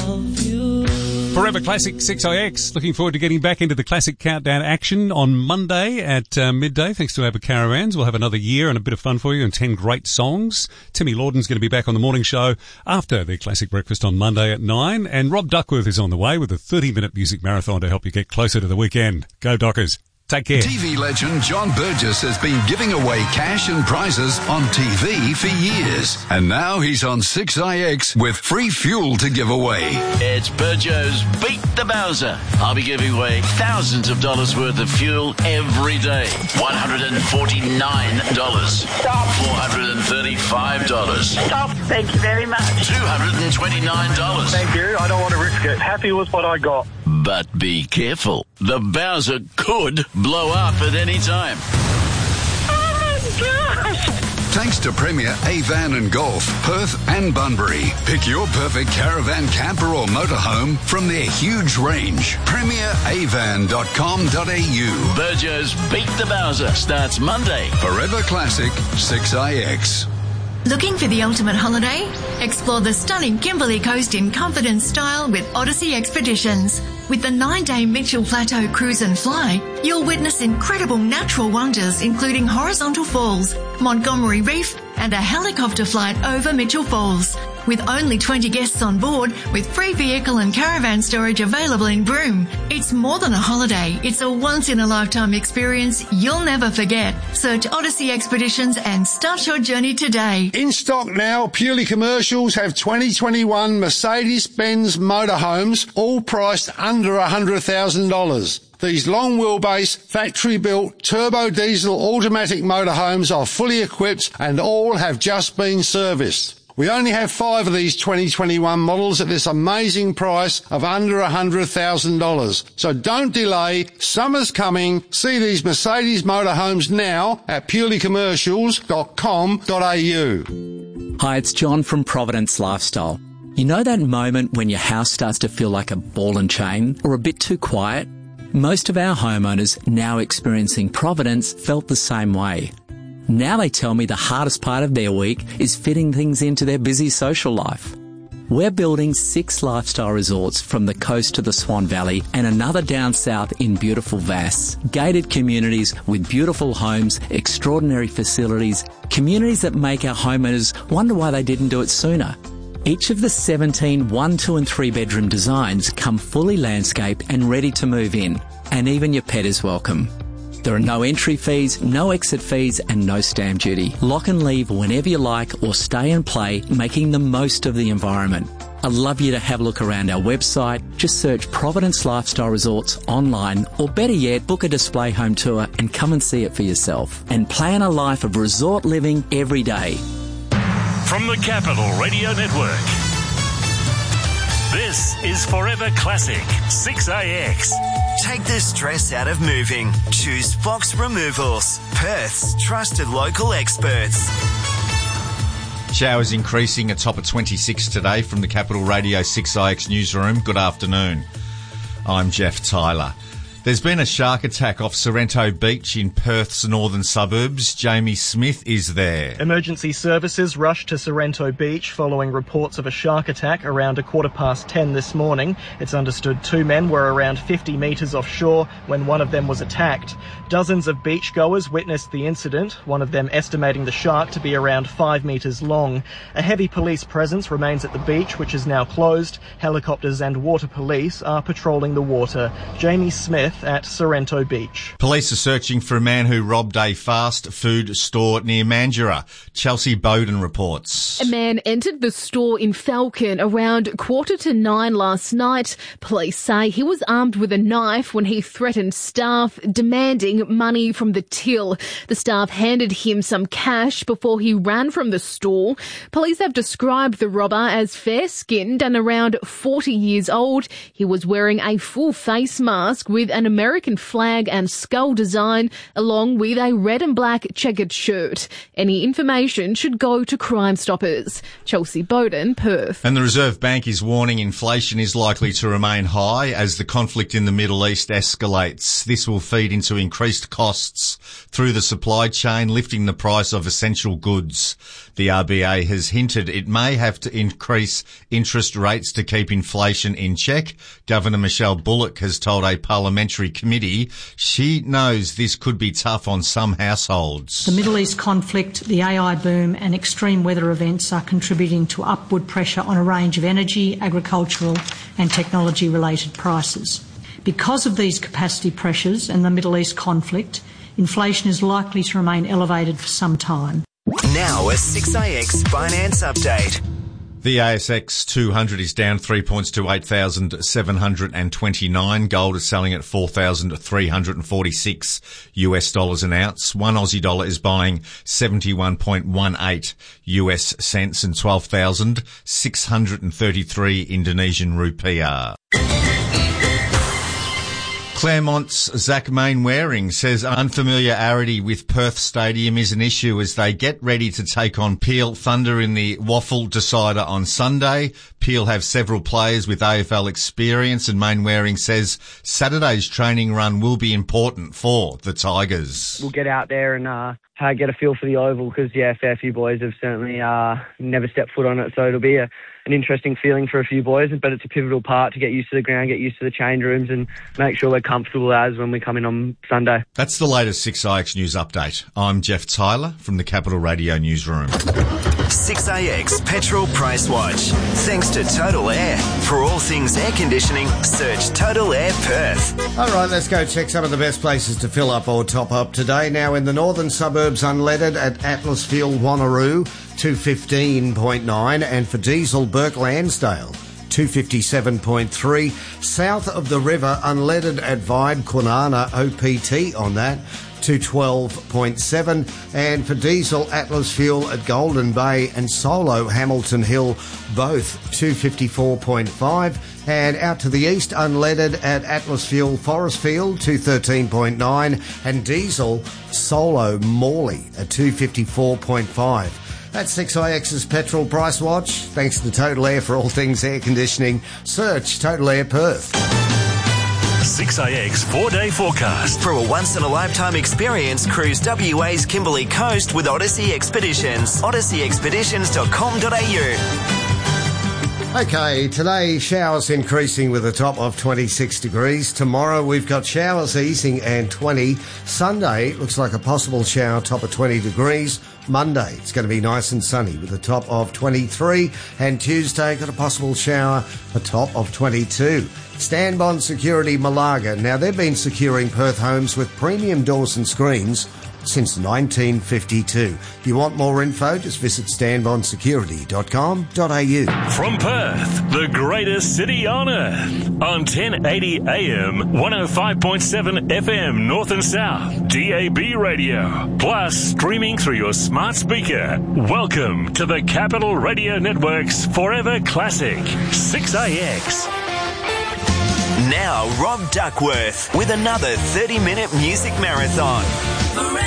love you. Forever Classic 6IX. Looking forward to getting back into the Classic Countdown action on Monday at midday. Thanks to Abba Caravans. We'll have another year and a bit of fun for you and 10 great songs. Timmy Lawden's going to be back on the morning show after the Classic Breakfast on Monday at 9. And Rob Duckworth is on the way with a 30-minute music marathon to help you get closer to the weekend. Go Dockers. Take care. TV legend John Burgess has been giving away cash and prizes on TV for years. And now he's on 6IX with free fuel to give away. It's Burjo's Beat the Bowser. I'll be giving away thousands of dollars worth of fuel every day. $149. Stop. $435. Stop. Thank you very much. $229. Thank you. I don't want to risk it. Happy with what I got. But be careful. The Bowser could blow up at any time. Oh, my gosh. Thanks to Premier Avan and Golf, Perth and Bunbury. Pick your perfect caravan, camper or motorhome from their huge range. PremierAvan.com.au. Burjo's Beat the Bowser starts Monday. Forever Classic 6IX. Looking for the ultimate holiday? Explore the stunning Kimberley Coast in comfort and style with Odyssey Expeditions. With the 9-day Mitchell Plateau Cruise and Fly, you'll witness incredible natural wonders including horizontal falls, Montgomery Reef, and a helicopter flight over Mitchell Falls. With only 20 guests on board, with free vehicle and caravan storage available in Broome. It's more than a holiday. It's a once-in-a-lifetime experience you'll never forget. Search Odyssey Expeditions and start your journey today. In stock now, Purely Commercials have 2021 Mercedes-Benz motorhomes, all priced under $100,000. These long wheelbase, factory-built, turbo diesel automatic motorhomes are fully equipped and all have just been serviced. We only have 5 of these 2021 models at this amazing price of under $100,000. So don't delay. Summer's coming. See these Mercedes motorhomes now at purelycommercials.com.au. Hi, it's John from Providence Lifestyle. You know that moment when your house starts to feel like a ball and chain or a bit too quiet? Most of our homeowners now experiencing Providence felt the same way. Now they tell me the hardest part of their week is fitting things into their busy social life. We're building 6 lifestyle resorts from the coast to the Swan Valley and another down south in beautiful Vass. Gated communities with beautiful homes, extraordinary facilities, communities that make our homeowners wonder why they didn't do it sooner. Each of the 17 1, 2 and 3 bedroom designs come fully landscaped and ready to move in. And even your pet is welcome. There are no entry fees, no exit fees and no stamp duty. Lock and leave whenever you like or stay and play, making the most of the environment. I'd love you to have a look around our website. Just search Providence Lifestyle Resorts online or better yet, book a display home tour and come and see it for yourself. And plan a life of resort living every day. From the Capital Radio Network, this is Forever Classic 6AX. Take the stress out of moving. Choose Fox Removals, Perth's trusted local experts. Showers increasing, a top of 26 today from the Capital Radio 6IX newsroom. Good afternoon. I'm Jeff Tyler. There's been a shark attack off Sorrento Beach in Perth's northern suburbs. Jamie Smith is there. Emergency services rushed to Sorrento Beach following reports of a shark attack around 10:15 this morning. It's understood 2 men were around 50 metres offshore when one of them was attacked. Dozens of beachgoers witnessed the incident, one of them estimating the shark to be around 5 metres long. A heavy police presence remains at the beach, which is now closed. Helicopters and water police are patrolling the water. Jamie Smith at Sorrento Beach. Police are searching for a man who robbed a fast food store near Mandurah. Chelsea Bowden reports. A man entered the store in Falcon around 8:45 last night. Police say he was armed with a knife when he threatened staff, demanding money from the till. The staff handed him some cash before he ran from the store. Police have described the robber as fair-skinned and around 40 years old. He was wearing a full face mask with an American flag and skull design, along with a red and black checkered shirt. Any information should go to Crime Stoppers. Chelsea Bowden, Perth. And the Reserve Bank is warning inflation is likely to remain high as the conflict in the Middle East escalates. This will feed into increased costs through the supply chain, lifting the price of essential goods. The RBA has hinted it may have to increase interest rates to keep inflation in check. Governor Michelle Bullock has told a parliamentary committee she knows this could be tough on some households. The Middle East conflict, the AI boom and extreme weather events are contributing to upward pressure on a range of energy, agricultural and technology-related prices. Because of these capacity pressures and the Middle East conflict, inflation is likely to remain elevated for some time. Now a 6AX finance update. The ASX 200 is down 3 points to 8,729. Gold is selling at $4,346 an ounce. One Aussie dollar is buying 71.18 US cents and 12,633 Indonesian rupiah. Claremont's Zach Mainwaring says unfamiliarity with Perth Stadium is an issue as they get ready to take on Peel Thunder in the Waffle Decider on Sunday. Peel have several players with AFL experience, and Mainwaring says Saturday's training run will be important for the Tigers. We'll get out there and get a feel for the Oval because, a fair few boys have certainly never stepped foot on it, so it'll be an interesting feeling for a few boys, but it's a pivotal part to get used to the ground, get used to the change rooms and make sure we're comfortable as when we come in on Sunday. That's the latest 6AX News Update. I'm Jeff Tyler from the Capital Radio Newsroom. 6AX Petrol Price Watch. Thanks to Total Air. For all things air conditioning, search Total Air Perth. All right, let's go check some of the best places to fill up or top up today. Now in the northern suburbs, unleaded at Atlas Field, Wanneroo, 215.9, and for diesel, Burke Lansdale, 257.3. South of the river, unleaded at Vibe, Kwinana, OPT on that, 212.7, and for diesel, Atlas Fuel at Golden Bay and Solo, Hamilton Hill, both 254.5. And out to the east, unleaded at Atlas Fuel, Forest Field, 213.9, and diesel, Solo, Morley at 254.5. That's 6IX's Petrol Price Watch. Thanks to Total Air for all things air conditioning. Search Total Air Perth. 6AX 4-day forecast. For a once-in-a-lifetime experience, cruise WA's Kimberley Coast with Odyssey Expeditions. odysseyexpeditions.com.au. Okay, today showers increasing with a top of 26 degrees. Tomorrow we've got showers easing and 20. Sunday looks like a possible shower, top of 20 degrees. Monday it's going to be nice and sunny with a top of 23. And Tuesday got a possible shower, a top of 22. Stanbond Security Malaga. Now they've been securing Perth homes with premium doors and screens since 1952. You want more info? Just visit stanbondsecurity.com.au. From Perth, the greatest city on earth. On 1080 AM, 105.7 FM North and South, DAB radio. Plus, streaming through your smart speaker. Welcome to the Capital Radio Network's Forever Classic, 6AX. Now, Rob Duckworth with another 30-minute music marathon.